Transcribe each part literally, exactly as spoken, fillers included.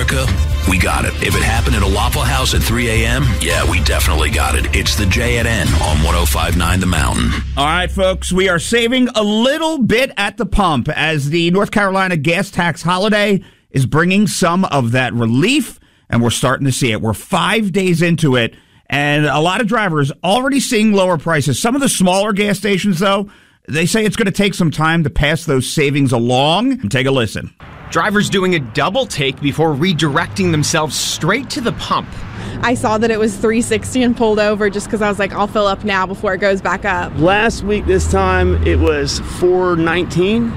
America, we got it. If it happened at a Waffle House at three a.m., yeah, we definitely got it. It's the J at N on one oh five point nine The Mountain. All right, folks, we are saving a little bit at the pump as the North Carolina gas tax holiday is bringing some of that relief, and we're starting to see it. We're five days into it, and a lot of drivers already seeing lower prices. Some of the smaller gas stations, though, they say it's going to take some time to pass those savings along. Take a listen. Drivers doing a double take before redirecting themselves straight to the pump. I saw that it was three sixty and pulled over just because I was like, I'll fill up now before it goes back up. Last week this time it was four nineteen,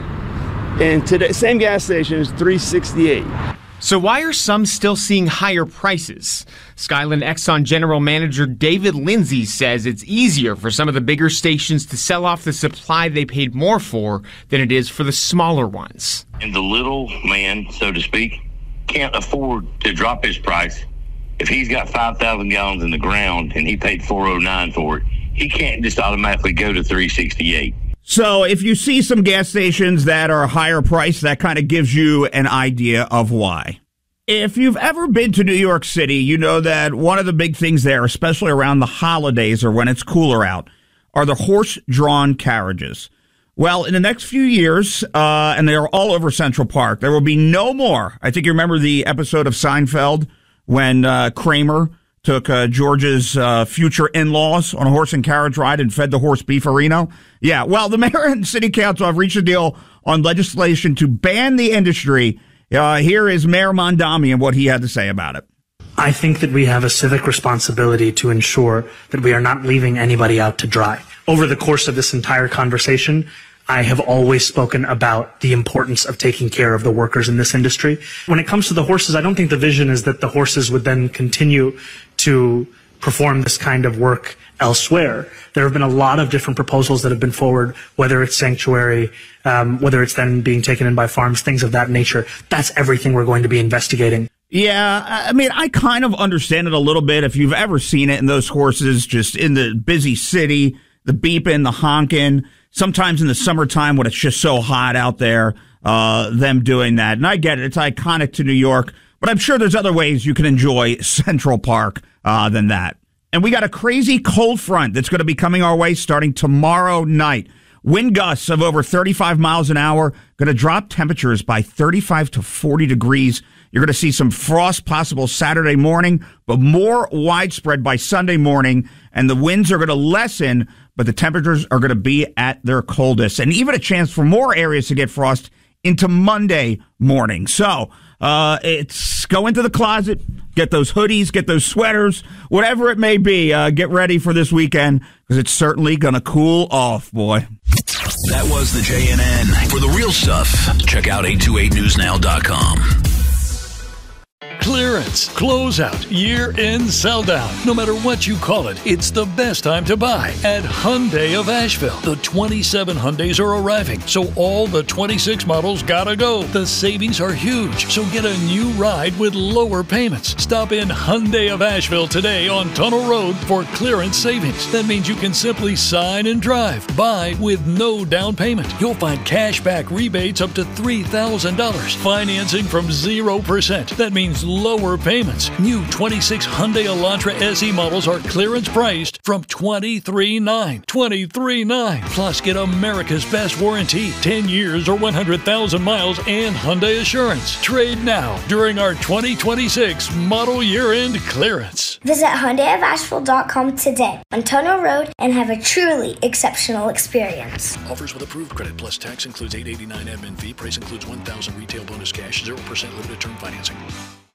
and today same gas station is three sixty-eight. So why are some still seeing higher prices? Skyland Exxon General Manager David Lindsay says it's easier for some of the bigger stations to sell off the supply they paid more for than it is for the smaller ones. And the little man, so to speak, can't afford to drop his price. If he's got five thousand gallons in the ground and he paid four oh nine for it, he can't just automatically go to three sixty-eight. So if you see some gas stations that are higher priced, that kind of gives you an idea of why. If you've ever been to New York City, you know that one of the big things there, especially around the holidays or when it's cooler out, are the horse-drawn carriages. Well, in the next few years, uh, and they are all over Central Park, there will be no more. I think you remember the episode of Seinfeld when uh, Kramer took uh, George's uh, future in-laws on a horse and carriage ride and fed the horse beefarino. Yeah, well, the mayor and city council have reached a deal on legislation to ban the industry. Uh, here is Mayor Mondami and what he had to say about it. I think that we have a civic responsibility to ensure that we are not leaving anybody out to dry. Over the course of this entire conversation, I have always spoken about the importance of taking care of the workers in this industry. When it comes to the horses, I don't think the vision is that the horses would then continue to perform this kind of work elsewhere. There have been a lot of different proposals that have been forward, whether it's sanctuary, um, whether it's then being taken in by farms, things of that nature. That's everything we're going to be investigating. Yeah, I mean, I kind of understand it a little bit. If you've ever seen it in those horses just in the busy city, the beeping, the honking, sometimes in the summertime when it's just so hot out there, uh, them doing that. And I get it. It's iconic to New York, but I'm sure there's other ways you can enjoy Central Park uh, than that. And we got a crazy cold front that's going to be coming our way starting tomorrow night. Wind gusts of over thirty-five miles an hour, going to drop temperatures by thirty-five to forty degrees. You're going to see some frost possible Saturday morning, but more widespread by Sunday morning. And the winds are going to lessen, but the temperatures are going to be at their coldest. And even a chance for more areas to get frost into Monday morning. So uh, it's go into the closet, get those hoodies, get those sweaters, whatever it may be. Uh, get ready for this weekend because it's certainly going to cool off, boy. That was the J N N. For the real stuff, check out eight two eight news now dot com. Clearance, closeout, year-end sell-down. No matter what you call it, it's the best time to buy at Hyundai of Asheville. The twenty-seven Hyundais are arriving, so all the twenty-six models gotta go. The savings are huge, so get a new ride with lower payments. Stop in Hyundai of Asheville today on Tunnel Road for clearance savings. That means you can simply sign and drive. Buy with no down payment. You'll find cash back rebates up to three thousand dollars. Financing from zero percent. That means lower payments. New twenty-six Hyundai Elantra S E models are clearance priced from twenty-three nine hundred dollars. twenty-three nine hundred dollars. Plus, get America's best warranty, ten years or one hundred thousand miles, and Hyundai Assurance. Trade now during our twenty twenty-six model year-end clearance. Visit Hyundai of Asheville dot com today on Tunnel Road and have a truly exceptional experience. Offers with approved credit plus tax includes eight eighty-nine admin fee. Price includes one thousand retail bonus cash, zero percent limited term financing.